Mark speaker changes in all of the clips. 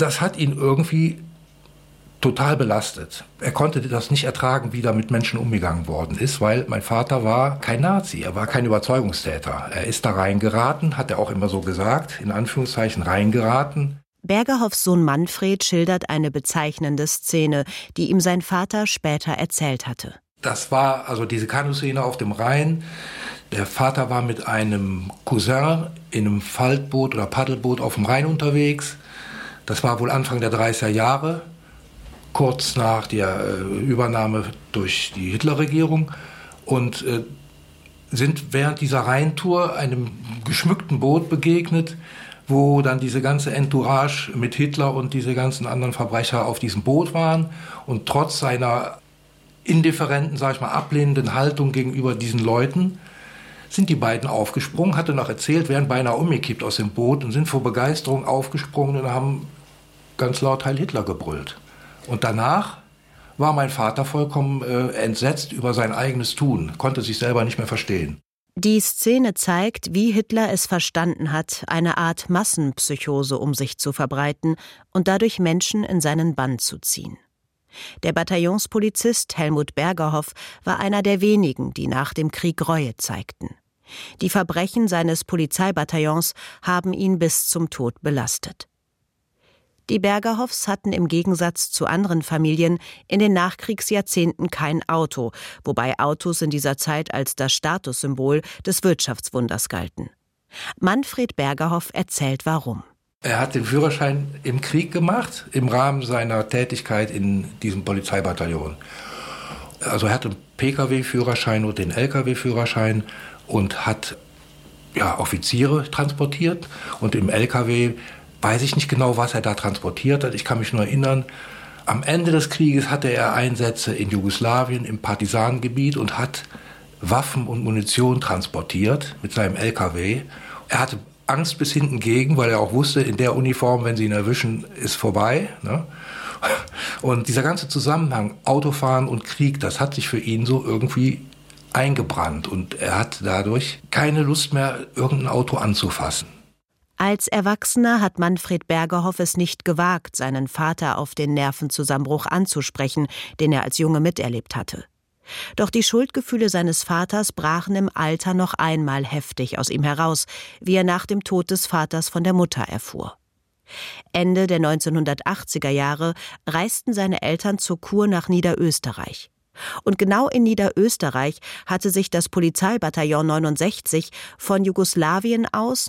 Speaker 1: Das hat ihn irgendwie total belastet. Er konnte das nicht ertragen, wie da mit Menschen umgegangen worden ist, weil mein Vater war kein Nazi, er war kein Überzeugungstäter. Er ist da reingeraten, hat er auch immer so gesagt, in Anführungszeichen reingeraten.
Speaker 2: Bergerhoffs Sohn Manfred schildert eine bezeichnende Szene, die ihm sein Vater später erzählt hatte.
Speaker 1: Das war also diese Kanuszene auf dem Rhein. Der Vater war mit einem Cousin in einem Faltboot oder Paddelboot auf dem Rhein unterwegs. Das war wohl Anfang der 30er Jahre. Kurz nach der Übernahme durch die Hitlerregierung und sind während dieser Rheintour einem geschmückten Boot begegnet, wo dann diese ganze Entourage mit Hitler und diese ganzen anderen Verbrecher auf diesem Boot waren. Und trotz seiner indifferenten, sag ich mal, ablehnenden Haltung gegenüber diesen Leuten sind die beiden aufgesprungen, hatte noch erzählt, wären beinahe umgekippt aus dem Boot und sind vor Begeisterung aufgesprungen und haben ganz laut Heil Hitler gebrüllt. Und danach war mein Vater vollkommen entsetzt über sein eigenes Tun, konnte sich selber nicht mehr verstehen.
Speaker 2: Die Szene zeigt, wie Hitler es verstanden hat, eine Art Massenpsychose um sich zu verbreiten und dadurch Menschen in seinen Bann zu ziehen. Der Bataillonspolizist Helmut Bergerhoff war einer der wenigen, die nach dem Krieg Reue zeigten. Die Verbrechen seines Polizeibataillons haben ihn bis zum Tod belastet. Die Bergerhoffs hatten im Gegensatz zu anderen Familien in den Nachkriegsjahrzehnten kein Auto, wobei Autos in dieser Zeit als das Statussymbol des Wirtschaftswunders galten. Manfred Bergerhoff erzählt warum.
Speaker 1: Er hat den Führerschein im Krieg gemacht, im Rahmen seiner Tätigkeit in diesem Polizeibataillon. Also er hatte einen Pkw-Führerschein und den Lkw-Führerschein und hat Offiziere transportiert. Und im Lkw weiß ich nicht genau, was er da transportiert hat. Ich kann mich nur erinnern, am Ende des Krieges hatte er Einsätze in Jugoslawien, im Partisanengebiet und hat Waffen und Munition transportiert mit seinem LKW. Er hatte Angst bis hinten gegen, weil er auch wusste, in der Uniform, wenn sie ihn erwischen, ist vorbei. Ne? Und dieser ganze Zusammenhang, Autofahren und Krieg, das hat sich für ihn so irgendwie eingebrannt. Und er hat dadurch keine Lust mehr, irgendein Auto anzufassen.
Speaker 2: Als Erwachsener hat Manfred Bergerhoff es nicht gewagt, seinen Vater auf den Nervenzusammenbruch anzusprechen, den er als Junge miterlebt hatte. Doch die Schuldgefühle seines Vaters brachen im Alter noch einmal heftig aus ihm heraus, wie er nach dem Tod des Vaters von der Mutter erfuhr. Ende der 1980er Jahre reisten seine Eltern zur Kur nach Niederösterreich. Und genau in Niederösterreich hatte sich das Polizeibataillon 69 von Jugoslawien aus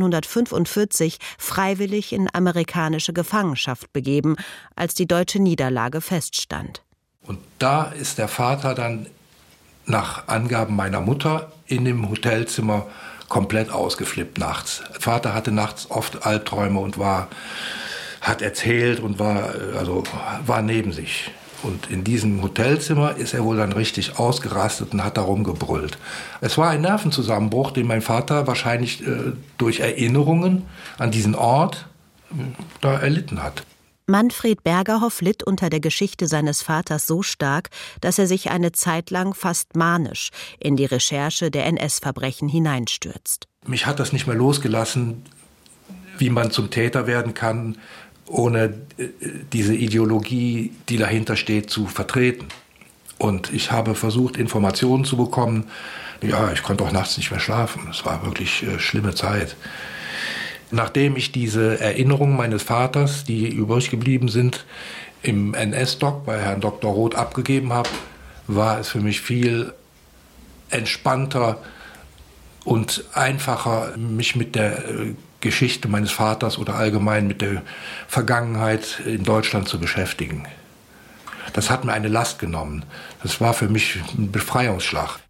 Speaker 2: 1945 freiwillig in amerikanische Gefangenschaft begeben, als die deutsche Niederlage feststand.
Speaker 1: Und da ist der Vater dann nach Angaben meiner Mutter in dem Hotelzimmer komplett ausgeflippt nachts. Der Vater hatte nachts oft Albträume und hat erzählt und war neben sich. Und in diesem Hotelzimmer ist er wohl dann richtig ausgerastet und hat da rumgebrüllt. Es war ein Nervenzusammenbruch, den mein Vater wahrscheinlich durch Erinnerungen an diesen Ort da erlitten hat.
Speaker 2: Manfred Bergerhoff litt unter der Geschichte seines Vaters so stark, dass er sich eine Zeit lang fast manisch in die Recherche der NS-Verbrechen hineinstürzt.
Speaker 1: Mich hat das nicht mehr losgelassen, wie man zum Täter werden kann, ohne diese Ideologie, die dahinter steht, zu vertreten. Und ich habe versucht, Informationen zu bekommen. Ja, ich konnte auch nachts nicht mehr schlafen. Es war wirklich schlimme Zeit. Nachdem ich diese Erinnerungen meines Vaters, die übrig geblieben sind, im NS-Doc bei Herrn Dr. Roth abgegeben habe, war es für mich viel entspannter und einfacher, mich mit der Geschichte meines Vaters oder allgemein mit der Vergangenheit in Deutschland zu beschäftigen. Das hat mir eine Last genommen. Das war für mich ein Befreiungsschlag.